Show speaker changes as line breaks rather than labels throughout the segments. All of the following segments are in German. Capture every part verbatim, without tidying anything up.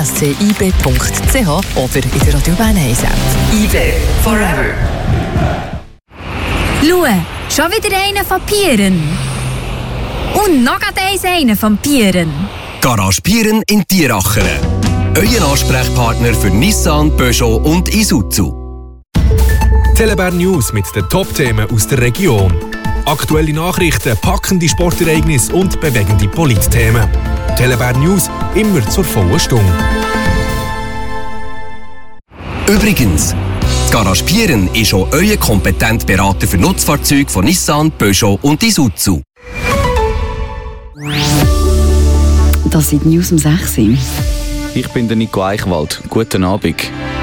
s c i b punkt c h oder in der Radio Bern eins App. I B Forever.
Schau, schon wieder einer von Pieren. Und noch eins einer von Pieren.
Garage Pieren in Tieracheren. Euer Ansprechpartner für Nissan, Peugeot und Isuzu.
Telebär News mit den Top-Themen aus der Region. Aktuelle Nachrichten, packende Sportereignisse und bewegende Politthemen. Telebär News immer zur vollen Stunde.
Übrigens, Garage Pieren ist auch euer kompetenter Berater für Nutzfahrzeuge von Nissan, Peugeot und Isuzu.
Das sind die News um sechs Uhr.
Ich bin der Nico Eichwald. Guten Abend.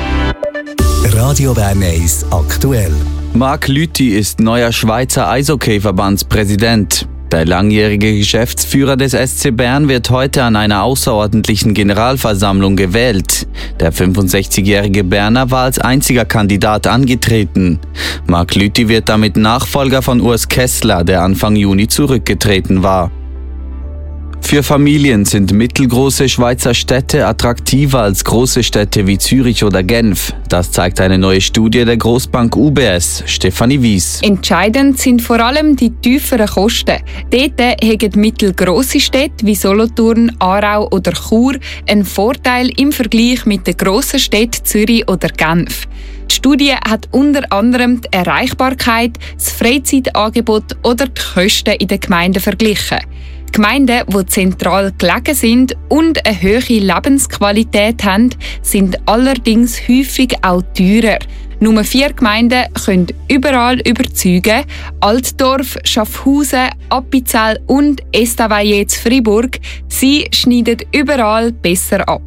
Radio Bern eins aktuell.
Marc Lüthi ist neuer Schweizer Eishockey-Verbandspräsident. Der langjährige Geschäftsführer des S C Bern wird heute an einer außerordentlichen Generalversammlung gewählt. Der fünfundsechzigjährige Berner war als einziger Kandidat angetreten. Marc Lüthi wird damit Nachfolger von Urs Kessler, der Anfang Juni zurückgetreten war. Für Familien sind mittelgroße Schweizer Städte attraktiver als große Städte wie Zürich oder Genf. Das zeigt eine neue Studie der Grossbank U B S. Stefanie Wies.
Entscheidend sind vor allem die tieferen Kosten. Dort haben mittelgrosse Städte wie Solothurn, Aarau oder Chur einen Vorteil im Vergleich mit den grossen Städten Zürich oder Genf. Die Studie hat unter anderem die Erreichbarkeit, das Freizeitangebot oder die Kosten in den Gemeinden verglichen. Gemeinden, die zentral gelegen sind und eine hohe Lebensqualität haben, sind allerdings häufig auch teurer. Nur vier Gemeinden können überall überzeugen: Altdorf, Schaffhausen, Appenzell und Estavayer-Fribourg. Sie schneiden überall besser ab.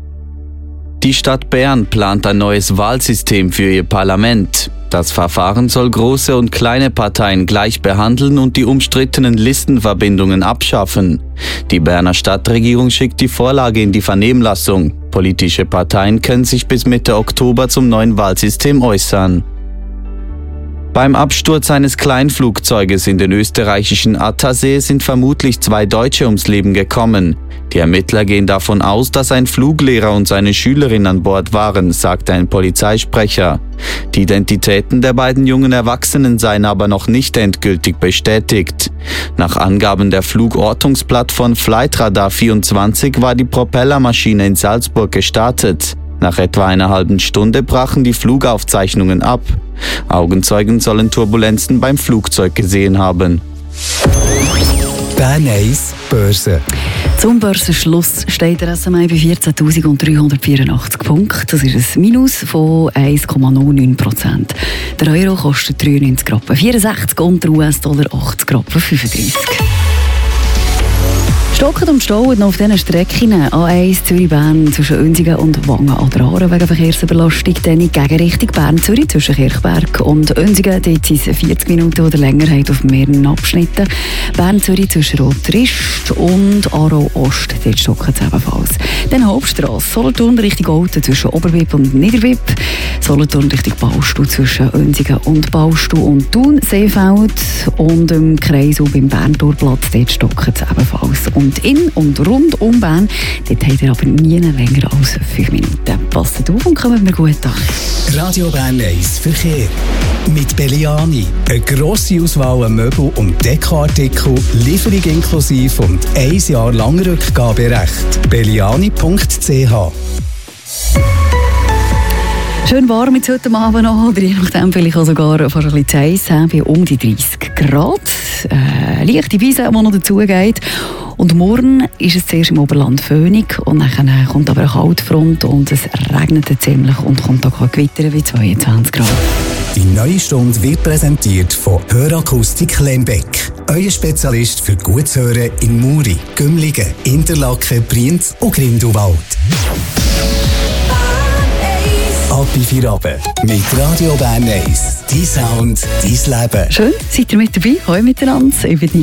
Die Stadt Bern plant ein neues Wahlsystem für ihr Parlament. Das Verfahren soll große und kleine Parteien gleich behandeln und die umstrittenen Listenverbindungen abschaffen. Die Berner Stadtregierung schickt die Vorlage in die Vernehmlassung. Politische Parteien können sich bis Mitte Oktober zum neuen Wahlsystem äußern. Beim Absturz eines Kleinflugzeuges in den österreichischen Attersee sind vermutlich zwei Deutsche ums Leben gekommen. Die Ermittler gehen davon aus, dass ein Fluglehrer und seine Schülerin an Bord waren, sagte ein Polizeisprecher. Die Identitäten der beiden jungen Erwachsenen seien aber noch nicht endgültig bestätigt. Nach Angaben der Flugortungsplattform Flightradar vierundzwanzig war die Propellermaschine in Salzburg gestartet. Nach etwa einer halben Stunde brachen die Flugaufzeichnungen ab. Augenzeugen sollen Turbulenzen beim Flugzeug gesehen haben.
Bern eins Börse.
Zum Börsenschluss steht der S M I bei vierzehntausenddreihundertvierundachtzig Punkten. Das ist ein Minus von eins Komma null neun Prozent. Der Euro kostet dreiundneunzig Rappen vierundsechzig und der U S-Dollar achtzig Rappen fünfunddreißig. Stocken und stauen auf diesen Strecken A eins Zürich-Bern zwischen Unsingen und Wangen an der Aare wegen Verkehrsüberlastung. Dann in Gegenrichtung Bern-Zürich zwischen Kirchberg und Unsingen. Dort sind es vierzig Minuten oder länger auf mehreren Abschnitten. Bern-Zürich zwischen Rot-Rist und Aarau-Ost. Dort stocken es ebenfalls. Dann Hauptstrasse Solothurn Richtung Olten zwischen Oberwip und Niederwip. Solothurn Richtung Baustuhl zwischen Unsingen und Baustuhl und Thun. Seefeld und im Kreis beim Berntorplatz. Dort stocken es ebenfalls. Und in und rund um Bern, dort habt ihr aber nie länger als fünf Minuten. Passt auf und kommt mir gut an.
Radio Bern eins Verkehr. Mit Belliani. Eine grosse Auswahl an Möbel- und Dekoartikel, Lieferung inklusive und ein Jahr lang Rückgaberecht. belliani punkt c h.
Schön warm jetzt heute Abend noch, oder je nachdem vielleicht auch sogar fast ein bisschen zu heiß, bei um die dreißig Grad. Äh, leichte Wiese, die noch dazugeht. Und morgen ist es zuerst im Oberland föhnig und dann kommt aber eine Kaltfront und es regnet ziemlich und kommt auch Gewitter wie zweiundzwanzig Grad.
Die neue Stunde wird präsentiert von Hörakustik Lembeck. Euer Spezialist für gutes Hören in Muri, Gümligen, Interlaken, Brienz und Grindelwald. Ab in vier Abend mit Radio Bern eins. Dein Sound, dein Leben.
Schön, seid ihr mit dabei? Hallo miteinander. Ich bin